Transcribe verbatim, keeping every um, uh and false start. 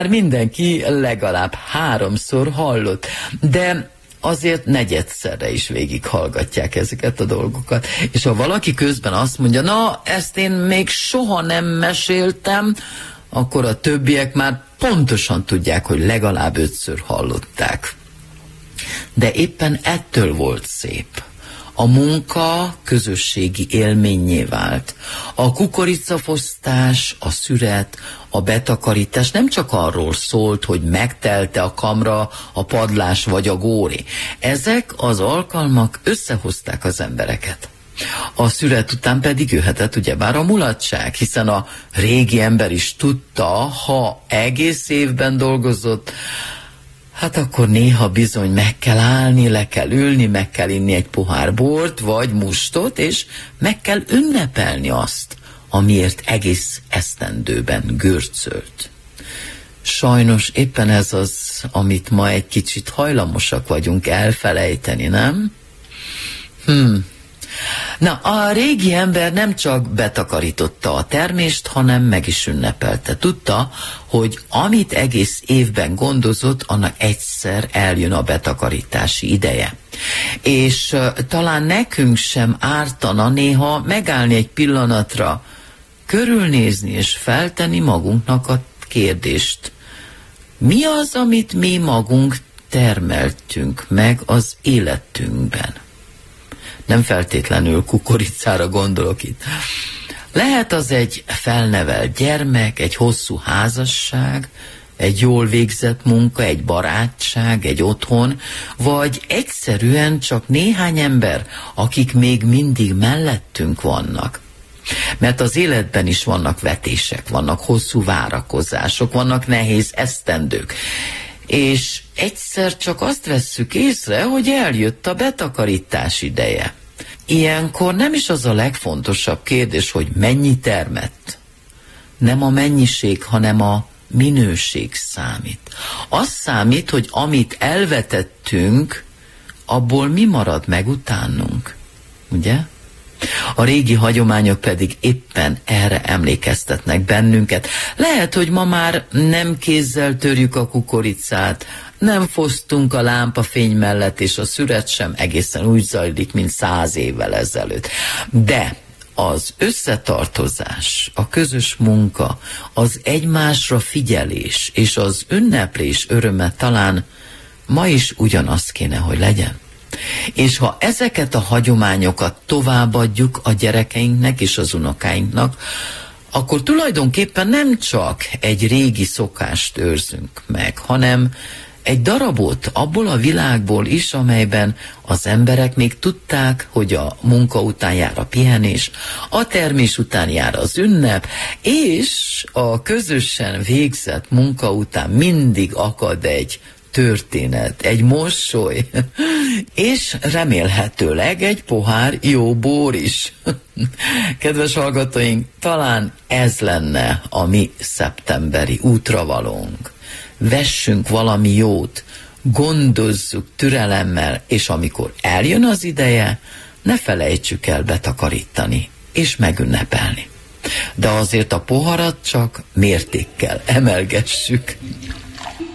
mindenki legalább háromszor hallott, de azért negyedszerre is végighallgatják ezeket a dolgokat. És ha valaki közben azt mondja, na, ezt én még soha nem meséltem, akkor a többiek már pontosan tudják, hogy legalább ötször hallották. De éppen ettől volt szép. A munka közösségi élménnyé vált. A kukoricafosztás, a szüret, a betakarítás nem csak arról szólt, hogy megtelte a kamra, a padlás vagy a góri. Ezek az alkalmak összehozták az embereket. A szüret után pedig jöhetett ugyebár a mulatság, hiszen a régi ember is tudta, ha egész évben dolgozott, hát akkor néha bizony meg kell állni, le kell ülni, meg kell inni egy pohár bort, vagy mustot, és meg kell ünnepelni azt, amiért egész esztendőben görcölt. Sajnos éppen ez az, amit ma egy kicsit hajlamosak vagyunk elfelejteni, nem? Hmm. Na, a régi ember nem csak betakarította a termést, hanem meg is ünnepelte. Tudta, hogy amit egész évben gondozott, annak egyszer eljön a betakarítási ideje. És uh, talán nekünk sem ártana néha megállni egy pillanatra, körülnézni és feltenni magunknak a kérdést. Mi az, amit mi magunk termeltünk meg az életünkben? Nem feltétlenül kukoricára gondolok itt. Lehet az egy felnevelt gyermek, egy hosszú házasság, egy jól végzett munka, egy barátság, egy otthon, vagy egyszerűen csak néhány ember, akik még mindig mellettünk vannak. Mert az életben is vannak vetések, vannak hosszú várakozások, vannak nehéz esztendők. És egyszer csak azt vesszük észre, hogy eljött a betakarítás ideje. Ilyenkor nem is az a legfontosabb kérdés, hogy mennyi termett. Nem a mennyiség, hanem a minőség számít. Az számít, hogy amit elvetettünk, abból mi marad meg utánunk. Ugye? A régi hagyományok pedig éppen erre emlékeztetnek bennünket. Lehet, hogy ma már nem kézzel törjük a kukoricát, nem fosztunk a lámpafény mellett, és a szüret sem egészen úgy zajlik, mint száz évvel ezelőtt. De az összetartozás, a közös munka, az egymásra figyelés és az ünneplés öröme talán ma is ugyanaz kéne, hogy legyen. És ha ezeket a hagyományokat továbbadjuk a gyerekeinknek és az unokáinknak, akkor tulajdonképpen nem csak egy régi szokást őrzünk meg, hanem egy darabot abból a világból is, amelyben az emberek még tudták, hogy a munka után jár a pihenés, a termés után jár az ünnep, és a közösen végzett munka után mindig akad egy történet, egy mosoly, és remélhetőleg egy pohár jó bor is. Kedves hallgatóink, talán ez lenne a mi szeptemberi útravalónk. Vessünk valami jót, gondozzuk türelemmel, és amikor eljön az ideje, ne felejtsük el betakarítani és megünnepelni. De azért a poharat csak mértékkel emelgessük.